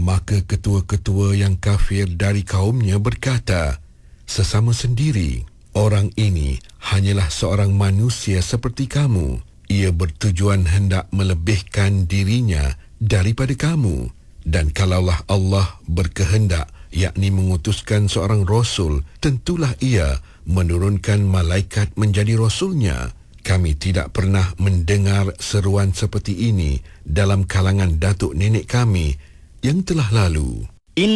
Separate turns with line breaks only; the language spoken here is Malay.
Maka ketua-ketua yang kafir dari kaumnya berkata, "Sesama sendiri, orang ini hanyalah seorang manusia seperti kamu. Ia bertujuan hendak melebihkan dirinya daripada kamu. Dan kalaulah Allah berkehendak, yakni mengutuskan seorang rasul, tentulah ia menurunkan malaikat menjadi rasulnya. Kami tidak pernah mendengar seruan seperti ini dalam kalangan datuk nenek kami yang telah lalu."